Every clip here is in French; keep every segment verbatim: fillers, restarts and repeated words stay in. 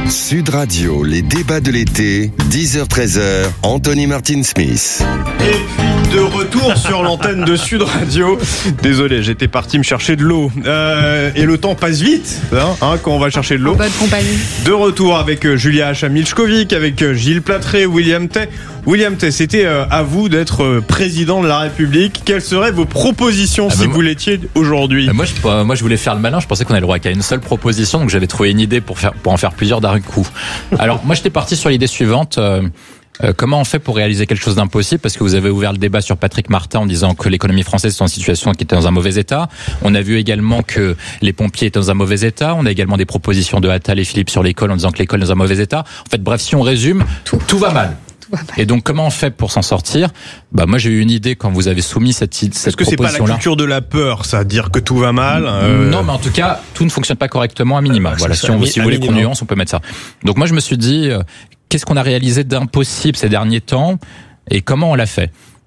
Sud Radio, les débats de l'été, dix heures treize heures, Anthony Martin-Smith. Et puis de retour sur l'antenne de Sud Radio. Désolé, j'étais parti me chercher de l'eau. Euh, et le temps passe vite hein, hein, quand on va chercher de l'eau. En bonne compagnie. De retour avec euh, Julia Hacham-Milchkovic, avec euh, Gilles Platré, William Tay. William Tay, c'était euh, à vous d'être euh, président de la République. Quelles seraient vos propositions ah si bah vous l'étiez aujourd'hui? Moi je, euh, moi je voulais faire le malin, je pensais qu'on avait le droit qu'à une seule proposition, donc j'avais trouvé une idée pour, faire, pour en faire plusieurs d'un coup. Alors moi j'étais parti sur l'idée suivante. Euh, Euh, comment on fait pour réaliser quelque chose d'impossible? Parce que vous avez ouvert le débat sur Patrick Martin en disant que l'économie française est en situation qui était dans un mauvais état. On a vu également que les pompiers étaient dans un mauvais état. On a également des propositions de Attal et Philippe sur l'école en disant que l'école est dans un mauvais état. En fait, bref, si on résume, tout, tout va mal. Et donc, comment on fait pour s'en sortir? Bah, moi, j'ai eu une idée quand vous avez soumis cette, cette Est-ce que c'est pas la culture de la peur, ça, dire que tout va mal? euh... Non, mais en tout cas, tout ne fonctionne pas correctement à minima. Euh, voilà, si, on, si vous voulez qu'on nuance, on peut mettre ça. Donc, moi, je me suis dit, euh, qu'est-ce qu'on a réalisé d'impossible ces derniers temps et comment on l'a fait?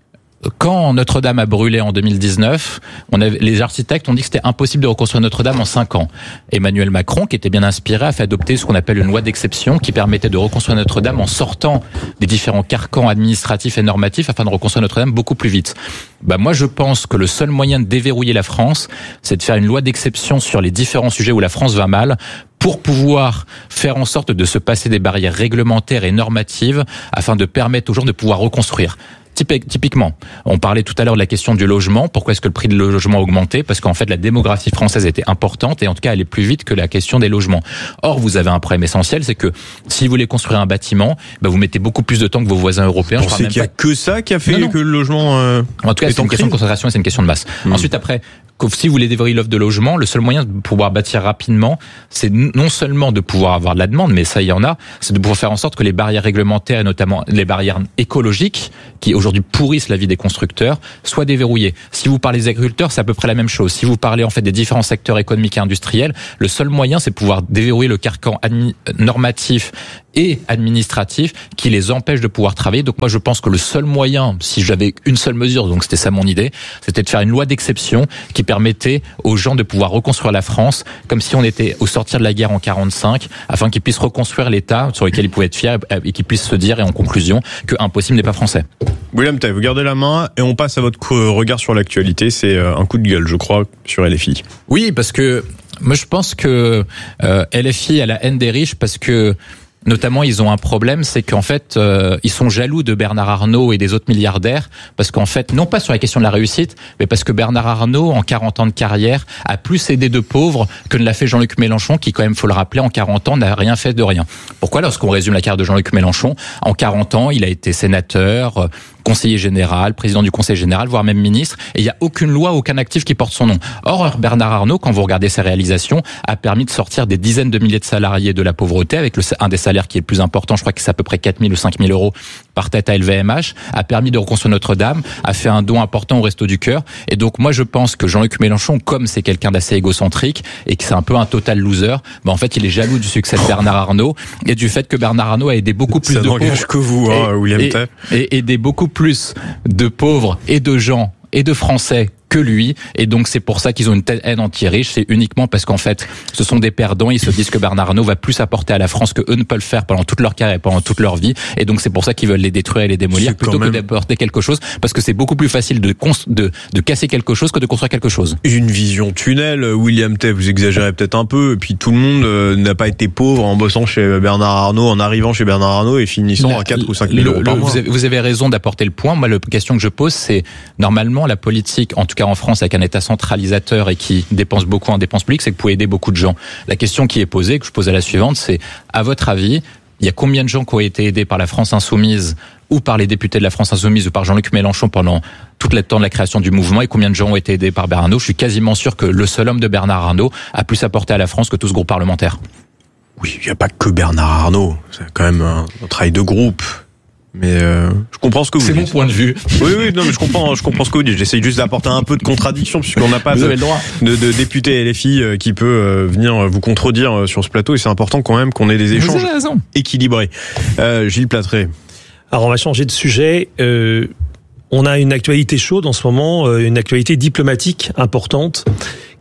Quand Notre-Dame a brûlé en deux mille dix-neuf, on avait, les architectes ont dit que c'était impossible de reconstruire Notre-Dame en cinq ans. Emmanuel Macron, qui était bien inspiré, a fait adopter ce qu'on appelle une loi d'exception qui permettait de reconstruire Notre-Dame en sortant des différents carcans administratifs et normatifs afin de reconstruire Notre-Dame beaucoup plus vite. Bah, moi, je pense que le seul moyen de déverrouiller la France, c'est de faire une loi d'exception sur les différents sujets où la France va mal, pour pouvoir faire en sorte de se passer des barrières réglementaires et normatives afin de permettre aux gens de pouvoir reconstruire. Typiquement, on parlait tout à l'heure de la question du logement. Pourquoi est-ce que le prix du logement a augmenté? Parce qu'en fait, la démographie française était importante et en tout cas, elle est plus vite que la question des logements. Or, vous avez un problème essentiel, c'est que si vous voulez construire un bâtiment, bah, vous mettez beaucoup plus de temps que vos voisins européens. Vous pensez qu'il n'y a pas... que ça qui a fait non, non. que le logement euh, En tout cas, c'est une question de concentration et c'est une question de masse. Mmh. Ensuite, après, si vous voulez déverrouiller l'offre de logement, le seul moyen de pouvoir bâtir rapidement, c'est non seulement de pouvoir avoir de la demande, mais ça, il y en a, c'est de pouvoir faire en sorte que les barrières réglementaires et notamment les barrières écologiques, qui aujourd'hui pourrissent la vie des constructeurs, soient déverrouillées. Si vous parlez des agriculteurs, c'est à peu près la même chose. Si vous parlez en fait des différents secteurs économiques et industriels, le seul moyen, c'est de pouvoir déverrouiller le carcan admi- normatif et administratif qui les empêche de pouvoir travailler. Donc moi, je pense que le seul moyen, si j'avais une seule mesure, donc c'était ça mon idée, c'était de faire une loi d'exception qui permettait aux gens de pouvoir reconstruire la France comme si on était au sortir de la guerre en quarante-cinq, afin qu'ils puissent reconstruire l'État sur lequel ils pouvaient être fiers et qu'ils puissent se dire, et en conclusion, que impossible n'est pas français. William Tay, vous gardez la main et on passe à votre regard sur l'actualité. C'est un coup de gueule, je crois, sur L F I. Oui, parce que moi je pense que euh, L F I a la haine des riches parce que notamment, ils ont un problème, c'est qu'en fait, euh, ils sont jaloux de Bernard Arnault et des autres milliardaires, parce qu'en fait, non pas sur la question de la réussite, mais parce que Bernard Arnault, en quarante ans de carrière, a plus aidé de pauvres que ne l'a fait Jean-Luc Mélenchon, qui quand même, faut le rappeler, en quarante ans, n'a rien fait de rien. Pourquoi? Lorsqu'on résume la carrière de Jean-Luc Mélenchon, en quarante ans, il a été sénateur, conseiller général, président du conseil général, voire même ministre, et il n'y a aucune loi, aucun actif qui porte son nom. Or, Bernard Arnault, quand vous regardez ses réalisations, a permis de sortir des dizaines de milliers de salariés de la pauvreté, avec le, un des salaires qui est le plus important, je crois que c'est à peu près quatre mille ou cinq mille euros par tête à L V M H, a permis de reconstruire Notre-Dame, a fait un don important au Resto du Cœur, et donc moi je pense que Jean-Luc Mélenchon, comme c'est quelqu'un d'assez égocentrique, et que c'est un peu un total loser, ben en fait il est jaloux du succès de Bernard Arnault, et du fait que Bernard Arnault a aidé beaucoup plus Ça de pauvres que vous, hein, et, William et, Tay. et aidé beaucoup plus de pauvres et de gens et de Français que lui, et donc c'est pour ça qu'ils ont une telle haine anti-riche, c'est uniquement parce qu'en fait, ce sont des perdants, ils se disent que Bernard Arnault va plus apporter à la France que eux ne peuvent le faire pendant toute leur carrière et pendant toute leur vie, et donc c'est pour ça qu'ils veulent les détruire et les démolir, c'est plutôt que d'apporter quelque chose, parce que c'est beaucoup plus facile de, de, de casser quelque chose que de construire quelque chose. Une vision tunnel, William Tay, vous exagérez peut-être un peu, et puis tout le monde euh, n'a pas été pauvre en bossant chez Bernard Arnault, en arrivant chez Bernard Arnault et finissant la, à quatre ou cinq mille euros par mois. Vous avez, vous avez raison d'apporter le point. Moi, la question que je pose, c'est normalement la politique, en tout cas en France, avec un État centralisateur et qui dépense beaucoup en dépenses publiques, c'est que vous pouvez aider beaucoup de gens. La question qui est posée, que je pose à la suivante, c'est, à votre avis, il y a combien de gens qui ont été aidés par la France Insoumise ou par les députés de la France Insoumise ou par Jean-Luc Mélenchon pendant tout le temps de la création du mouvement, et combien de gens ont été aidés par Bernard Arnault? Je suis quasiment sûr que le seul homme de Bernard Arnault a plus apporté à la France que tout ce groupe parlementaire. Oui, il n'y a pas que Bernard Arnault. C'est quand même un, un travail de groupe. Mais euh, je comprends ce que vous c'est dites. C'est mon point de vue. Oui, oui, non, mais je comprends, je comprends ce que vous dites. J'essaye juste d'apporter un peu de contradiction puisqu'on n'a pas de, de, de député L F I qui peut venir vous contredire sur ce plateau. Et c'est important quand même qu'on ait des échanges équilibrés. Euh, Gilles Platré. Alors on va changer de sujet. Euh, on a une actualité chaude en ce moment, une actualité diplomatique importante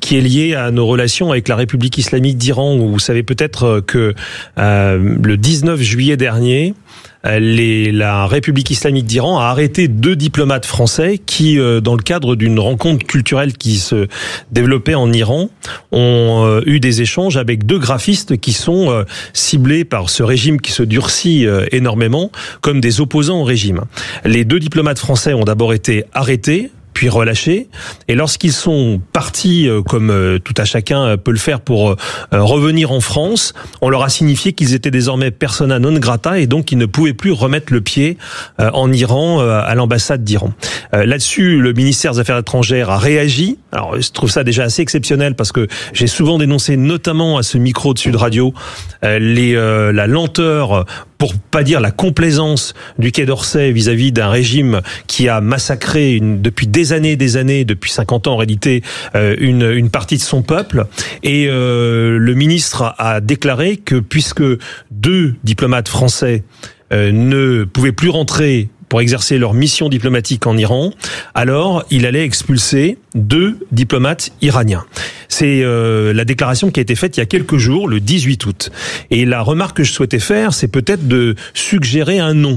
qui est lié à nos relations avec la République islamique d'Iran, où vous savez peut-être que euh, le dix-neuf juillet dernier, Les, la République islamique d'Iran a arrêté deux diplomates français qui, euh, dans le cadre d'une rencontre culturelle qui se développait en Iran, ont euh, eu des échanges avec deux graphistes qui sont euh, ciblés par ce régime qui se durcit euh, énormément comme des opposants au régime. Les deux diplomates français ont d'abord été arrêtés, puis relâchés. Et lorsqu'ils sont partis, comme tout à chacun peut le faire, pour revenir en France, on leur a signifié qu'ils étaient désormais persona non grata et donc ils ne pouvaient plus remettre le pied en Iran, à l'ambassade d'Iran. Là-dessus, le ministère des Affaires étrangères a réagi. Alors, je trouve ça déjà assez exceptionnel parce que j'ai souvent dénoncé, notamment à ce micro de Sud Radio, les, la lenteur, pour pas dire la complaisance du Quai d'Orsay vis-à-vis d'un régime qui a massacré une, depuis des années, des années, depuis cinquante ans en réalité, euh, une, une partie de son peuple. Et euh, le ministre a déclaré que puisque deux diplomates français euh, ne pouvaient plus rentrer pour exercer leur mission diplomatique en Iran, alors il allait expulser deux diplomates iraniens. C'est euh, la déclaration qui a été faite il y a quelques jours, le dix-huit août. Et la remarque que je souhaitais faire, c'est peut-être de suggérer un nom.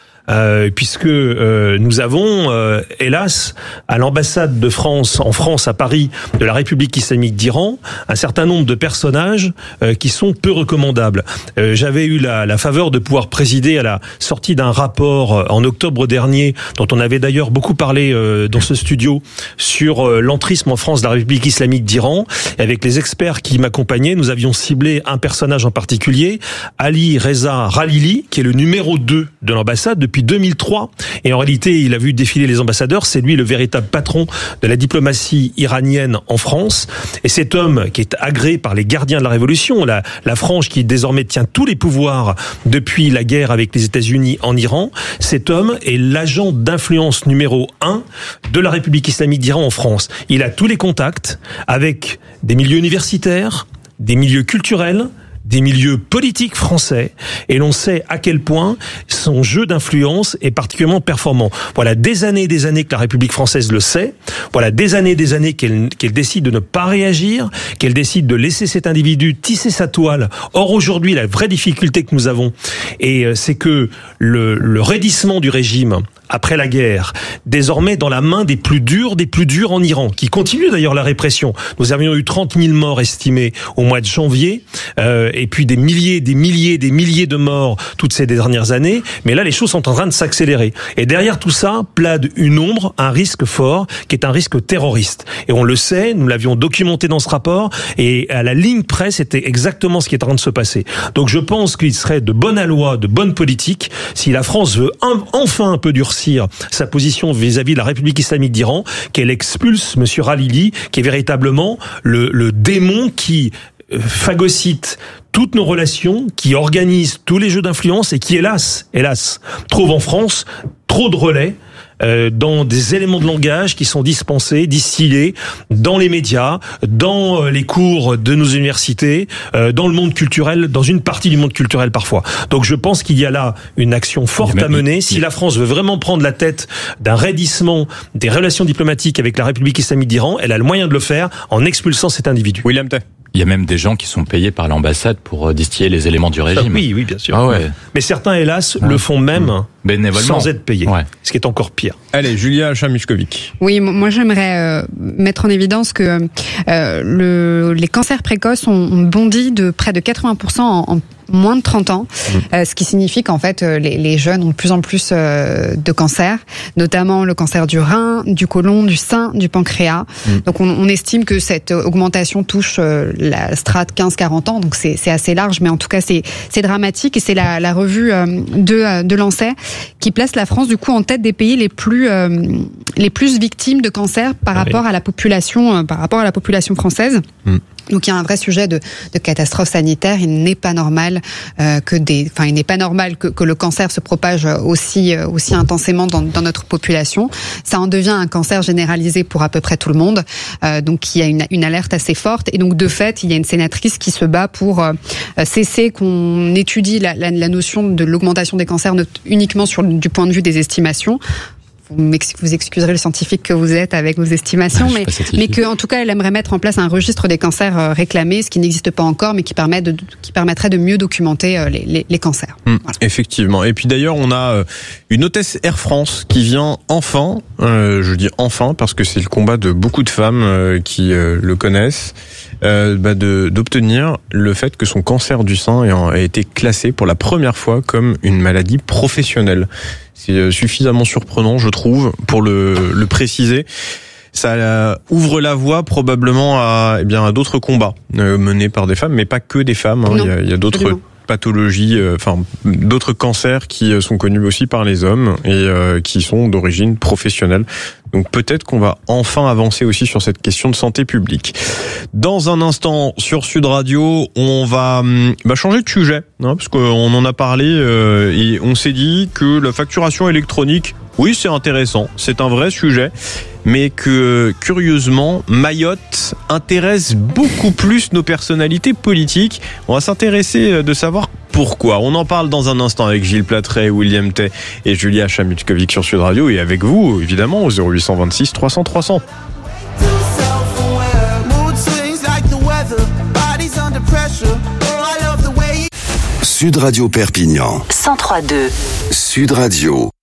Euh, puisque euh, nous avons, euh, hélas, à l'ambassade de France, en France, à Paris, de la République islamique d'Iran, un certain nombre de personnages euh, qui sont peu recommandables. Euh, j'avais eu la, la faveur de pouvoir présider à la sortie d'un rapport euh, en octobre dernier, dont on avait d'ailleurs beaucoup parlé euh, dans ce studio, sur euh, l'entrisme en France de la République islamique d'Iran. Et avec les experts qui m'accompagnaient, nous avions ciblé un personnage en particulier, Ali Reza Khalili, qui est le numéro deux de l'ambassade depuis deux mille trois, et en réalité il a vu défiler les ambassadeurs, c'est lui le véritable patron de la diplomatie iranienne en France, et cet homme qui est agréé par les gardiens de la Révolution, la, la France qui désormais tient tous les pouvoirs depuis la guerre avec les États-Unis en Iran, cet homme est l'agent d'influence numéro un de la République islamique d'Iran en France. Il a tous les contacts avec des milieux universitaires, des milieux culturels, des milieux politiques français, et l'on sait à quel point son jeu d'influence est particulièrement performant. Voilà des années et des années que la République française le sait, voilà des années et des années qu'elle, qu'elle décide de ne pas réagir, qu'elle décide de laisser cet individu tisser sa toile. Or aujourd'hui, la vraie difficulté que nous avons, et c'est que le, le raidissement du régime après la guerre, désormais dans la main des plus durs, des plus durs en Iran, qui continue d'ailleurs la répression. Nous avions eu trente mille morts estimés au mois de janvier, euh, et puis des milliers, des milliers, des milliers de morts toutes ces dernières années. Mais là, les choses sont en train de s'accélérer. Et derrière tout ça, plane une ombre, un risque fort, qui est un risque terroriste. Et on le sait, nous l'avions documenté dans ce rapport, et à la ligne près, c'était exactement ce qui est en train de se passer. Donc je pense qu'il serait de bonne aloi, de bonne politique, si la France veut un, enfin un peu durcir sa position vis-à-vis de la République islamique d'Iran, qu'elle expulse M. Khalili, qui est véritablement le, le démon qui phagocyte toutes nos relations, qui organise tous les jeux d'influence et qui, hélas, hélas, trouve en France trop de relais euh, dans des éléments de langage qui sont dispensés, distillés dans les médias, dans les cours de nos universités, euh, dans le monde culturel, dans une partie du monde culturel parfois. Donc je pense qu'il y a là une action forte à mener. Si la France veut vraiment prendre la tête d'un raidissement des relations diplomatiques avec la République islamique d'Iran, elle a le moyen de le faire en expulsant cet individu. William Tay. Il y a même des gens qui sont payés par l'ambassade pour distiller les éléments du régime. Oui, oui, bien sûr. Ah ouais. Mais certains, hélas, ouais. le font même bénévolement, sans être payés. Ouais. Ce qui est encore pire. Allez, Julia Chamushkovic. Oui, moi j'aimerais euh, mettre en évidence que euh, le, les cancers précoces ont, ont bondi de près de quatre-vingts pour cent en, en moins de trente ans, mmh. euh, ce qui signifie qu'en fait les, les jeunes ont de plus en plus euh, de cancers, notamment le cancer du rein, du côlon, du sein, du pancréas. Mmh. Donc on, on estime que cette augmentation touche euh, la strate quinze quarante ans, donc c'est, c'est assez large, mais en tout cas c'est, c'est dramatique, et c'est la, la revue euh, de, de l'ANSES qui place la France du coup en tête des pays les plus euh, les plus victimes de cancer par ah rapport oui. à la population euh, par rapport à la population française. Mmh. Donc il y a un vrai sujet de, de catastrophe sanitaire. Il n'est pas normal euh, que des, enfin il n'est pas normal que, que le cancer se propage aussi aussi intensément dans, dans notre population. Ça en devient un cancer généralisé pour à peu près tout le monde. Euh, donc il y a une, une alerte assez forte, et donc de fait il y a une sénatrice qui se bat pour euh, cesser qu'on étudie la, la, la notion de l'augmentation des cancers uniquement sur du point de vue des estimations. vous, vous excuserez le scientifique que vous êtes avec vos estimations, mais, mais que en tout cas, elle aimerait mettre en place un registre des cancers réclamés, ce qui n'existe pas encore, mais qui permet de, qui permettrait de mieux documenter les, les, les cancers. Mmh, voilà. Effectivement. Et puis d'ailleurs, on a une hôtesse Air France qui vient enfin, euh, je dis enfin parce que c'est le combat de beaucoup de femmes euh, qui euh, le connaissent, euh, bah de d'obtenir le fait que son cancer du sein ait, ait été classé pour la première fois comme une maladie professionnelle. C'est suffisamment surprenant, je trouve, pour le, le préciser. Ça ouvre la voie probablement à, eh bien, à d'autres combats euh, menés par des femmes, mais pas que des femmes. Hein. Non, il y a, il y a d'autres absolument. pathologies, euh, enfin d'autres cancers qui sont connus aussi par les hommes et euh, qui sont d'origine professionnelle. Donc peut-être qu'on va enfin avancer aussi sur cette question de santé publique. Dans un instant sur Sud Radio, on va bah, changer de sujet, hein, parce qu'on en a parlé euh, et on s'est dit que la facturation électronique, oui, c'est intéressant, c'est un vrai sujet, mais que curieusement, Mayotte intéresse beaucoup plus nos personnalités politiques. On va s'intéresser de savoir pourquoi. On en parle dans un instant avec Gilles Platret, William Tay et Julia Chamutkovic sur Sud Radio et avec vous, évidemment, au zéro huit cent vingt-six trois cents trois cents. Sud Radio Perpignan. cent trois deux. Sud Radio.